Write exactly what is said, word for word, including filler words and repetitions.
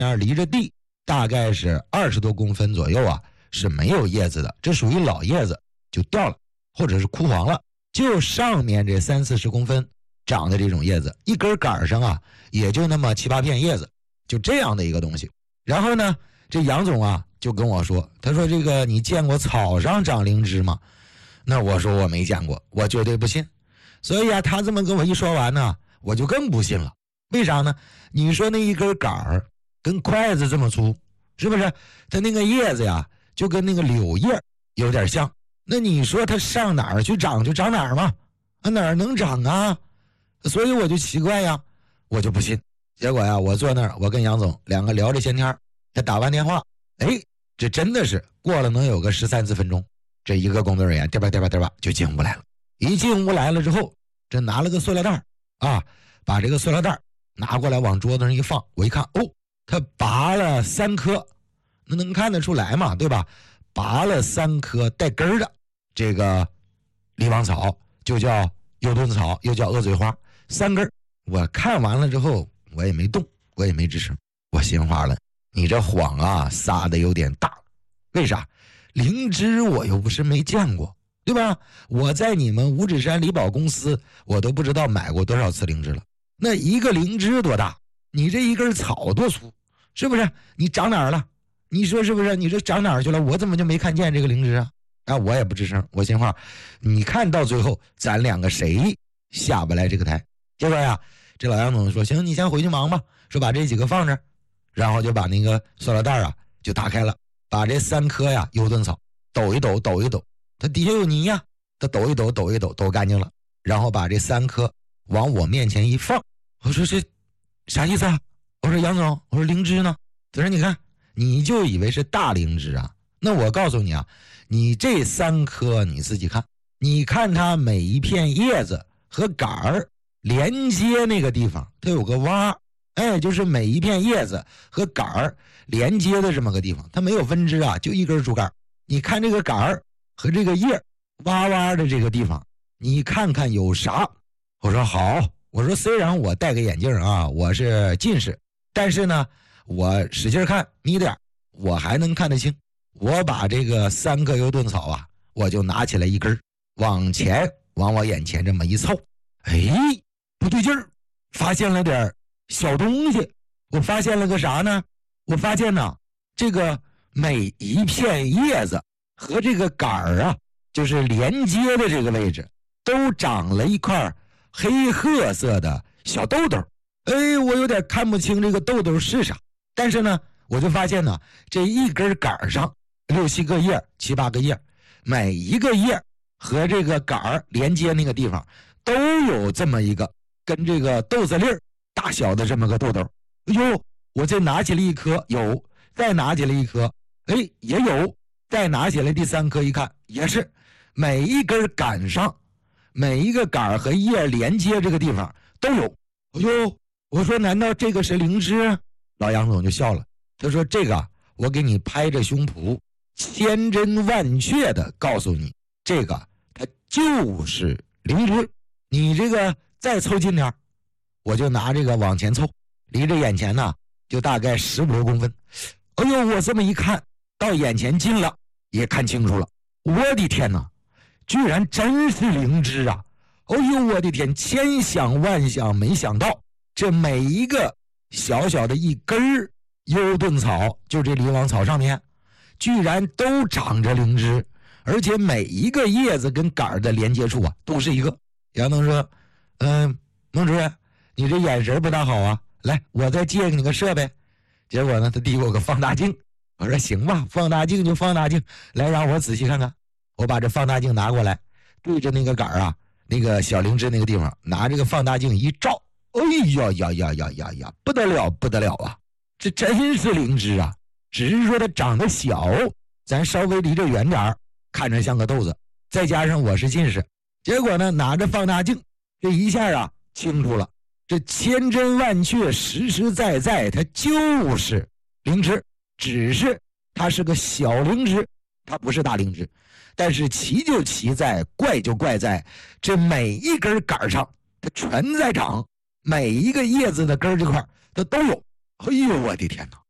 那离着地大概是二十多公分左右啊，是没有叶子的，这属于老叶子，就掉了或者是枯黄了。就上面这三四十公分长的这种叶子，一根杆上啊也就那么七八片叶子，就这样的一个东西。然后呢，这杨总啊就跟我说，他说这个你见过草上长灵芝吗？那我说我没见过，我绝对不信。所以啊，他这么跟我一说完呢，我就更不信了。为啥呢？你说那一根杆儿跟筷子这么粗，是不是？它那个叶子呀，就跟那个柳叶有点像。那你说它上哪儿去长就长哪儿嘛？啊，哪儿能长啊？所以我就奇怪呀，我就不信。结果呀，我坐那儿，我跟杨总两个聊着闲天，他打完电话，哎，这真的是过了能有个十三四分钟，这一个工作人员颠吧颠吧颠吧就进屋来了。一进屋来了之后，这拿了个塑料袋啊，把这个塑料袋拿过来往桌子上一放，我一看，哦，他拔了三颗，那能看得出来嘛，对吧？拔了三颗带根儿的这个狸王草，就叫右盾草，又叫鹅嘴花，三根。我看完了之后，我也没动，我也没吱声，我心话了，你这谎啊撒的有点大。为啥？灵芝我又不是没见过，对吧？我在你们五指山梨宝公司，我都不知道买过多少次灵芝了。那一个灵芝多大？你这一根草多粗？是不是？你长哪儿了？你说是不是？你这长哪儿去了？我怎么就没看见这个灵芝啊？啊，我也不吱声，我心话，你看到最后，咱两个谁下不来这个台？结果呀，这老杨总说：“行，你先回去忙吧。”说把这几个放着，然后就把那个塑料袋啊就打开了，把这三颗呀幽盾草抖一抖，抖一抖，它底下有泥呀，它抖一抖，抖一抖，抖干净了，然后把这三颗往我面前一放。我说这啥意思啊？我说杨总，我说灵芝呢？他说你看。你就以为是大灵芝啊？那我告诉你啊，你这三颗你自己看，你看它每一片叶子和杆儿连接那个地方，它有个洼，哎，就是每一片叶子和杆儿连接的这么个地方，它没有分支啊，就一根竹竿。你看这个杆儿和这个叶洼洼的这个地方，你看看有啥？我说好，我说虽然我戴个眼镜啊，我是近视，但是呢。我使劲看眯点，我还能看得清。我把这个三颗幽盾草啊，我就拿起来一根，往前往我眼前这么一凑，哎，不对劲儿，发现了点小东西。我发现了个啥呢？我发现呢，这个每一片叶子和这个杆儿啊，就是连接的这个位置，都长了一块黑褐色的小豆豆。哎，我有点看不清这个豆豆是啥。但是呢，我就发现呢，这一根杆上六七个叶，七八个叶，每一个叶和这个杆连接那个地方都有这么一个跟这个豆子粒大小的这么个豆豆。哎呦，我这拿起了一颗，有，再拿起了一颗，哎，也有，再拿起来第三颗一看，也是，每一根杆上，每一个杆和叶连接这个地方都有。哎呦，我说难道这个是灵芝？老杨总就笑了，他说这个我给你拍着胸脯千真万确的告诉你，这个它就是灵芝。你这个再凑近点，我就拿这个往前凑，离着眼前呢就大概十五多公分。哎呦，我这么一看到眼前近了也看清楚了，我的天哪，居然真是灵芝啊！哎呦，我的天，千想万想没想到，这每一个小小的一根幽盾草，就这狸王草上面居然都长着灵芝，而且每一个叶子跟杆的连接处啊都是一个。杨东说嗯、呃，孟主任你这眼神不大好啊，来我再借给你个设备。结果呢他递给我个放大镜，我说行吧，放大镜就放大镜，来让我仔细看看。我把这放大镜拿过来，对着那个杆啊，那个小灵芝那个地方，拿这个放大镜一照，哎呀呀呀呀呀呀，不得了不得了啊！这真是灵芝啊，只是说它长得小，咱稍微离着远点看着像个豆子，再加上我是近视，结果呢拿着放大镜，这一下啊清楚了，这千真万确，实实在在，它就是灵芝，只是它是个小灵芝，它不是大灵芝。但是奇就奇在，怪就怪在，这每一根杆上它全在长，每一个叶子的根这块它都有。哎呦我的天哪，